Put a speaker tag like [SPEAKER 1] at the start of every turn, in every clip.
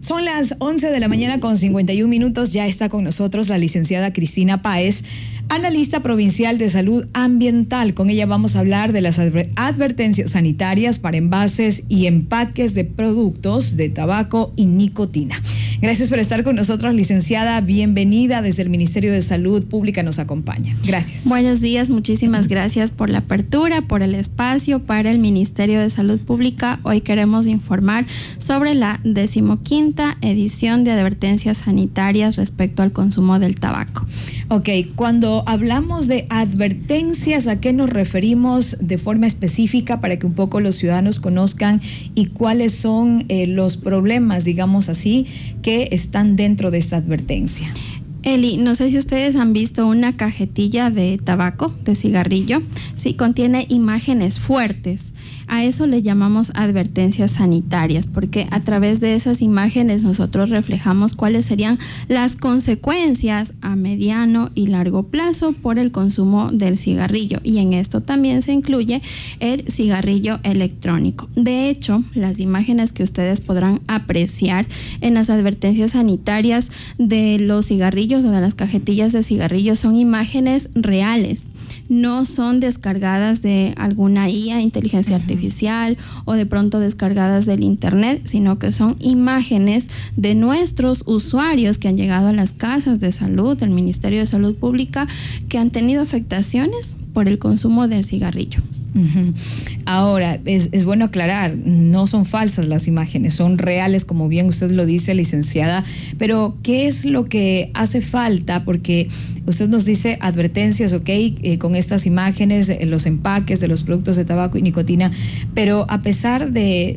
[SPEAKER 1] Son las 11 de la mañana con 51 minutos. Ya está con nosotros la licenciada Cristina Páez, analista provincial de salud ambiental. Con ella vamos a hablar de las advertencias sanitarias para envases y empaques de productos de tabaco y nicotina. Gracias por estar con nosotros, licenciada. Bienvenida desde el Ministerio de Salud Pública. Nos acompaña. Gracias.
[SPEAKER 2] Buenos días. Muchísimas gracias por la apertura, por el espacio para el Ministerio de Salud Pública. Hoy queremos informar sobre la 15ª edición de advertencias sanitarias respecto al consumo del tabaco.
[SPEAKER 1] Ok, cuando hablamos de advertencias, ¿a qué nos referimos de forma específica para que un poco los ciudadanos conozcan y cuáles son los problemas, digamos así, que están dentro de esta advertencia?
[SPEAKER 2] Eli, no sé si ustedes han visto una cajetilla de tabaco, de cigarrillo. Sí, contiene imágenes fuertes. A eso le llamamos advertencias sanitarias, porque a través de esas imágenes nosotros reflejamos cuáles serían las consecuencias a mediano y largo plazo por el consumo del cigarrillo. Y en esto también se incluye el cigarrillo electrónico. De hecho, las imágenes que ustedes podrán apreciar en las advertencias sanitarias de los cigarrillos o de las cajetillas de cigarrillos son imágenes reales, no son descargadas de alguna IA, inteligencia artificial, o de pronto descargadas del internet, sino que son imágenes de nuestros usuarios que han llegado a las casas de salud del Ministerio de Salud Pública que han tenido afectaciones por el consumo del cigarrillo.
[SPEAKER 1] Uh-huh. Ahora, es bueno aclarar, no son falsas las imágenes, son reales, como bien usted lo dice, licenciada, pero ¿qué es lo que hace falta? Porque usted nos dice advertencias, con estas imágenes, los empaques de los productos de tabaco y nicotina, pero a pesar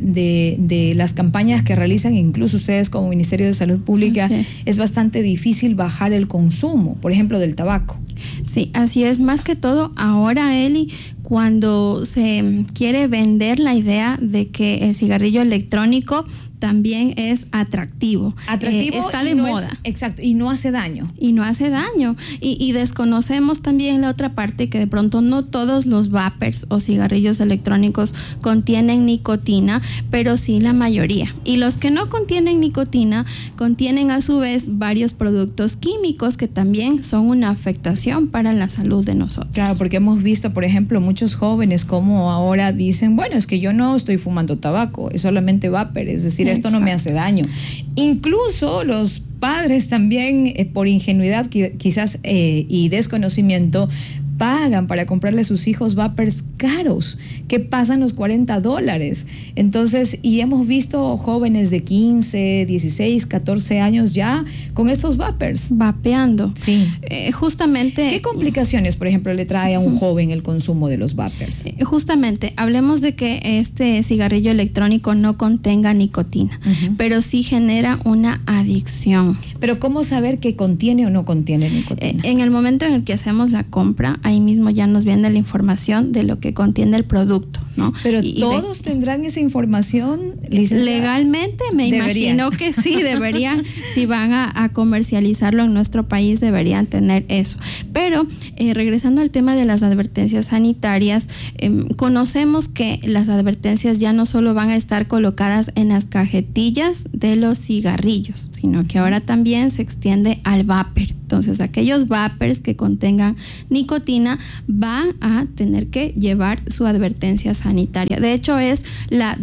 [SPEAKER 1] de las campañas que realizan, incluso ustedes como Ministerio de Salud Pública, es bastante difícil bajar el consumo, por ejemplo, del tabaco.
[SPEAKER 2] Sí, así es. Más que todo, ahora, Eli, cuando se quiere vender la idea de que el cigarrillo electrónico también es atractivo. Está de moda.
[SPEAKER 1] Exacto, y no hace daño.
[SPEAKER 2] Y no hace daño. Y desconocemos también la otra parte, que de pronto no todos los vapers o cigarrillos electrónicos contienen nicotina, pero sí la mayoría. Y los que no contienen nicotina contienen a su vez varios productos químicos que también son una afectación para la salud de nosotros.
[SPEAKER 1] Claro, porque hemos visto, por ejemplo, muchos jóvenes como ahora dicen, bueno, es que yo no estoy fumando tabaco, es solamente vapor, es decir, esto no me hace daño. Incluso los padres también, por ingenuidad quizás y desconocimiento, pagan para comprarle a sus hijos vapers caros que pasan los $40. Entonces, y hemos visto jóvenes de 15, 16, 14 años ya con estos vapers.
[SPEAKER 2] Vapeando.
[SPEAKER 1] Sí.
[SPEAKER 2] Justamente.
[SPEAKER 1] ¿Qué complicaciones, por ejemplo, le trae a un joven el consumo de los vapers?
[SPEAKER 2] Justamente, hablemos de que este cigarrillo electrónico no contenga nicotina, pero sí genera una adicción.
[SPEAKER 1] Pero ¿cómo saber que contiene o no contiene nicotina?
[SPEAKER 2] En el momento en el que hacemos la compra, ahí mismo ya nos viene la información de lo que contiene el producto, ¿no?
[SPEAKER 1] Pero todos tendrán esa información, licenciada.
[SPEAKER 2] Legalmente imagino que sí deberían, si van a comercializarlo en nuestro país, deberían tener eso. Pero regresando al tema de las advertencias sanitarias, conocemos que las advertencias ya no solo van a estar colocadas en las cajetillas de los cigarrillos, sino que ahora también se extiende al vapor. Entonces, aquellos vapers que contengan nicotina van a tener que llevar su advertencia sanitaria. De hecho, es la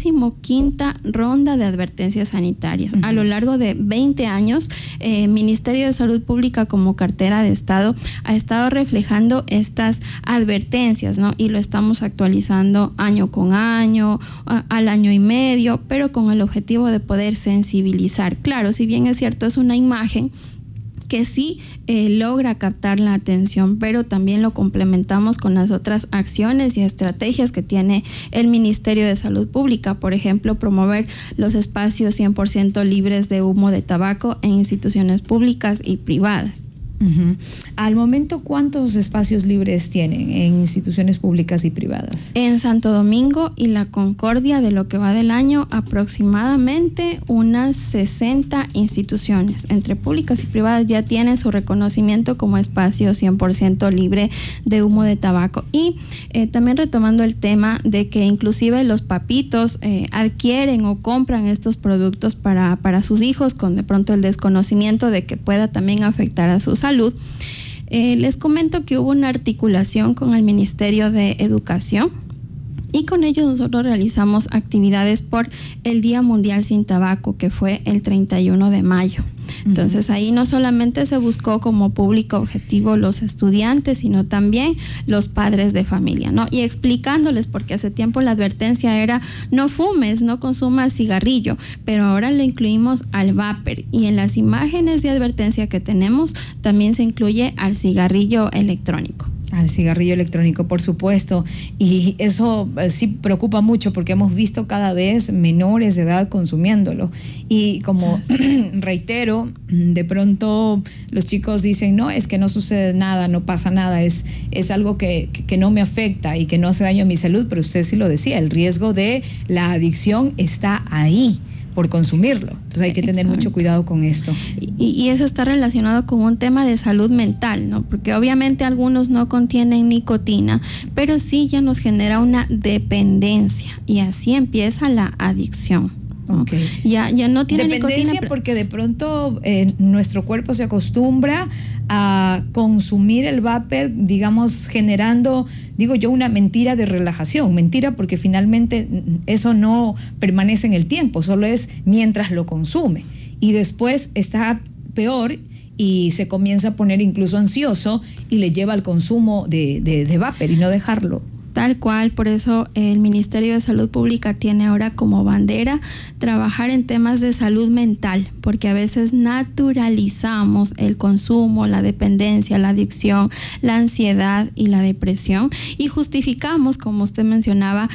[SPEAKER 2] 15ª ronda de advertencias sanitarias. A lo largo de 20 años, Ministerio de Salud Pública, como cartera de Estado, ha estado reflejando estas advertencias, ¿no? Y lo estamos actualizando año con año, al año y medio, pero con el objetivo de poder sensibilizar. Claro, si bien es cierto, es una imagen que sí logra captar la atención, pero también lo complementamos con las otras acciones y estrategias que tiene el Ministerio de Salud Pública. Por ejemplo, promover los espacios 100% libres de humo de tabaco en instituciones públicas y privadas.
[SPEAKER 1] Uh-huh. Al momento, ¿cuántos espacios libres tienen en instituciones públicas y privadas?
[SPEAKER 2] En Santo Domingo y La Concordia, de lo que va del año, aproximadamente unas 60 instituciones, entre públicas y privadas, ya tienen su reconocimiento como espacio 100% libre de humo de tabaco. Y también retomando el tema de que inclusive los papitos adquieren o compran estos productos para sus hijos, con de pronto el desconocimiento de que pueda también afectar a sus salud. Les comento que hubo una articulación con el Ministerio de Educación y con ellos nosotros realizamos actividades por el Día Mundial Sin Tabaco, que fue el 31 de mayo. Entonces ahí no solamente se buscó como público objetivo los estudiantes, sino también los padres de familia, ¿no? Y explicándoles, porque hace tiempo la advertencia era no fumes, no consumas cigarrillo, pero ahora lo incluimos al vapor, y en las imágenes de advertencia que tenemos también se incluye al cigarrillo electrónico.
[SPEAKER 1] Al cigarrillo electrónico, por supuesto, y eso sí preocupa mucho porque hemos visto cada vez menores de edad consumiéndolo, y como reitero, de pronto los chicos dicen, no, es que no sucede nada, no pasa nada, es algo que no me afecta y que no hace daño a mi salud, pero usted sí lo decía, el riesgo de la adicción está ahí por consumirlo. Entonces hay que tener mucho cuidado con esto.
[SPEAKER 2] Y eso está relacionado con un tema de salud mental, ¿no? Porque obviamente algunos no contienen nicotina, pero sí ya nos genera una dependencia y así empieza la adicción.
[SPEAKER 1] Okay.
[SPEAKER 2] Ya no tiene
[SPEAKER 1] dependencia
[SPEAKER 2] nicotina,
[SPEAKER 1] porque de pronto nuestro cuerpo se acostumbra a consumir el vapor, digamos, generando, digo yo, una mentira de relajación. Mentira porque finalmente eso no permanece en el tiempo, solo es mientras lo consume. Y después está peor y se comienza a poner incluso ansioso y le lleva al consumo de vapor y no dejarlo.
[SPEAKER 2] Tal cual, por eso el Ministerio de Salud Pública tiene ahora como bandera trabajar en temas de salud mental, porque a veces naturalizamos el consumo, la dependencia, la adicción, la ansiedad y la depresión, y justificamos, como usted mencionaba,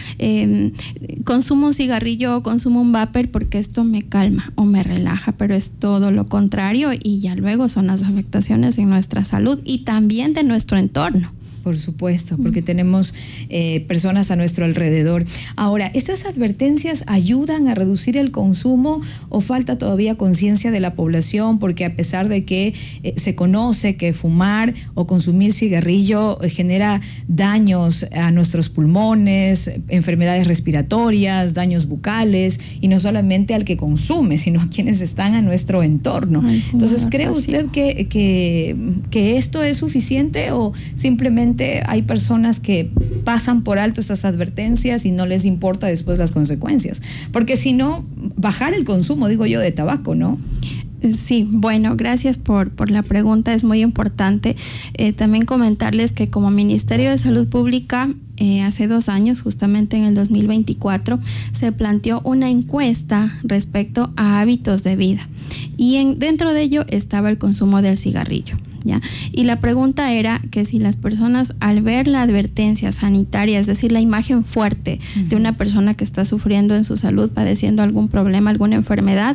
[SPEAKER 2] consumo un cigarrillo o consumo un vapor porque esto me calma o me relaja, pero es todo lo contrario, y ya luego son las afectaciones en nuestra salud y también de nuestro entorno.
[SPEAKER 1] Por supuesto, porque tenemos personas a nuestro alrededor. Ahora, ¿estas advertencias ayudan a reducir el consumo o falta todavía conciencia de la población? Porque a pesar de que se conoce que fumar o consumir cigarrillo genera daños a nuestros pulmones, enfermedades respiratorias, daños bucales, y no solamente al que consume, sino a quienes están a nuestro entorno. Entonces, ¿cree usted que esto es suficiente o simplemente hay personas que pasan por alto estas advertencias y no les importa después las consecuencias? Porque si no, bajar el consumo, digo yo, de tabaco, ¿no?
[SPEAKER 2] Sí, bueno, gracias por la pregunta, es muy importante. También comentarles que como Ministerio de Salud Pública, hace 2 años, justamente en el 2024, se planteó una encuesta respecto a hábitos de vida, y dentro de ello estaba el consumo del cigarrillo. ¿Ya? Y la pregunta era que si las personas, al ver la advertencia sanitaria, es decir, la imagen fuerte de una persona que está sufriendo en su salud, padeciendo algún problema, alguna enfermedad,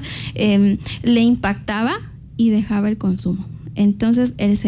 [SPEAKER 2] le impactaba y dejaba el consumo. Entonces, el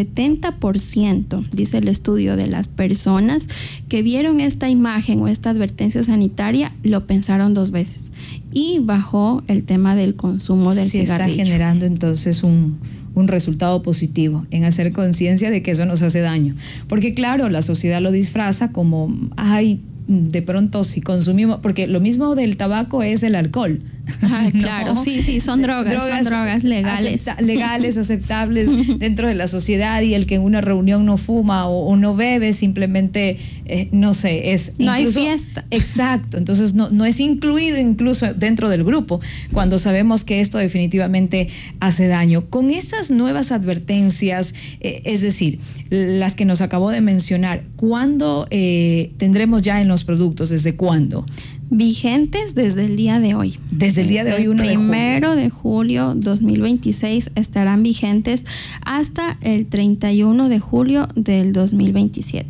[SPEAKER 2] 70%, dice el estudio, de las personas que vieron esta imagen o esta advertencia sanitaria lo pensaron 2 veces y bajó el tema del consumo del cigarrillo.
[SPEAKER 1] Está generando entonces un resultado positivo en hacer conciencia de que eso nos hace daño. Porque claro, la sociedad lo disfraza como, ay, de pronto si consumimos, porque lo mismo del tabaco es el alcohol.
[SPEAKER 2] Ah, claro, ¿no? Sí, son drogas legales.
[SPEAKER 1] Legales, aceptables dentro de la sociedad, y el que en una reunión no fuma o no bebe, simplemente, no sé, es...
[SPEAKER 2] No incluso, hay fiesta.
[SPEAKER 1] Exacto, entonces no es incluido incluso dentro del grupo, cuando sabemos que esto definitivamente hace daño. Con estas nuevas advertencias, es decir, las que nos acabó de mencionar, ¿cuándo tendremos ya en los productos? ¿Desde cuándo?
[SPEAKER 2] Vigentes desde el día de hoy.
[SPEAKER 1] Desde el día de hoy, 1 de julio.
[SPEAKER 2] 1 de julio 2026 estarán vigentes hasta el 31 de julio del 2027.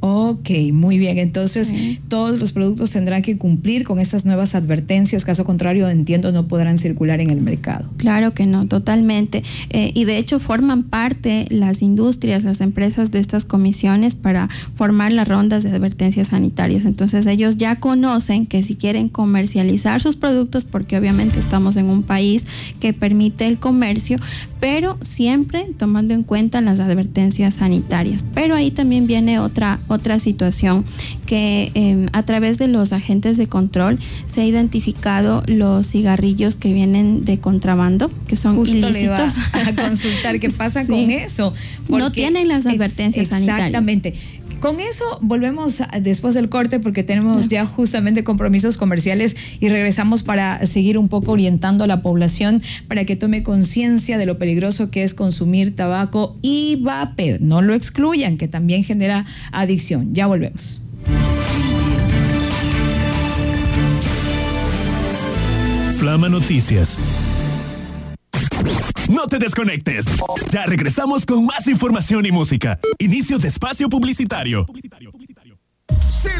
[SPEAKER 1] Ok, muy bien. Entonces, todos los productos tendrán que cumplir con estas nuevas advertencias. Caso contrario, entiendo, no podrán circular en el mercado.
[SPEAKER 2] Claro que no, totalmente. Y de hecho forman parte las industrias, las empresas de estas comisiones para formar las rondas de advertencias sanitarias. Entonces, ellos ya conocen que si quieren comercializar sus productos, porque obviamente estamos en un país que permite el comercio, pero siempre tomando en cuenta las advertencias sanitarias. Pero ahí también viene otra situación que a través de los agentes de control se ha identificado los cigarrillos que vienen de contrabando, que son
[SPEAKER 1] justo
[SPEAKER 2] ilícitos.
[SPEAKER 1] Le iba a consultar qué pasa con eso.
[SPEAKER 2] No tienen las advertencias sanitarias.
[SPEAKER 1] Exactamente. Con eso volvemos después del corte porque tenemos ya justamente compromisos comerciales y regresamos para seguir un poco orientando a la población para que tome conciencia de lo peligroso que es consumir tabaco y vapor. No lo excluyan, que también genera adicción. Ya volvemos.
[SPEAKER 3] Flama Noticias. No te desconectes. Ya regresamos con más información y música. Inicio de espacio publicitario.